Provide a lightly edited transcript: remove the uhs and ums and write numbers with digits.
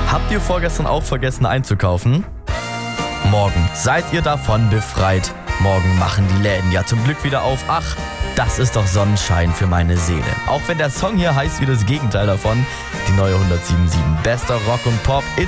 Habt ihr vorgestern auch vergessen einzukaufen? Morgen seid ihr davon befreit. Morgen machen die Läden ja zum Glück wieder auf. Ach, das ist doch Sonnenschein für meine Seele. Auch wenn der Song hier heißt wie das Gegenteil davon. Die neue 107.7 Bester Rock und Pop. It's